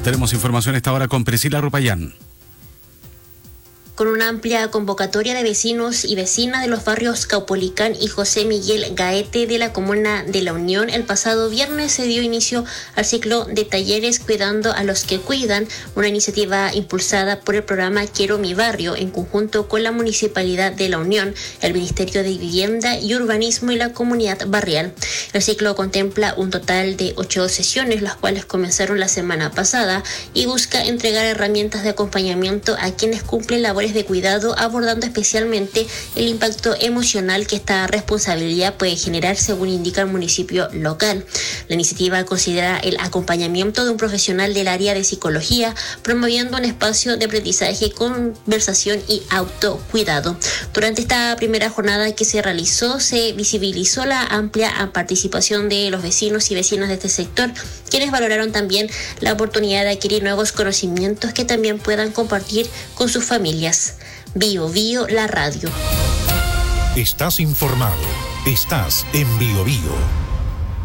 Tenemos información a esta hora con Priscila Rupayán. Con una amplia convocatoria de vecinos y vecinas de los barrios Caupolicán y José Miguel Gaete de la comuna de La Unión, el pasado viernes se dio inicio al ciclo de talleres Cuidando a los que Cuidan, una iniciativa impulsada por el programa Quiero mi barrio, en conjunto con la Municipalidad de La Unión, el Ministerio de Vivienda y Urbanismo y la Comunidad Barrial. El ciclo contempla un total de 8 sesiones, las cuales comenzaron la semana pasada, y busca entregar herramientas de acompañamiento a quienes cumplen labores de cuidado, abordando especialmente el impacto emocional que esta responsabilidad puede generar, según indica el municipio local. La iniciativa considera el acompañamiento de un profesional del área de psicología, promoviendo un espacio de aprendizaje, conversación y autocuidado. Durante esta primera jornada que se realizó, se visibilizó la amplia participación de los vecinos y vecinas de este sector, quienes valoraron también la oportunidad de adquirir nuevos conocimientos que también puedan compartir con sus familias. Bio Bio, la radio. Estás informado. Estás en Bio Bio.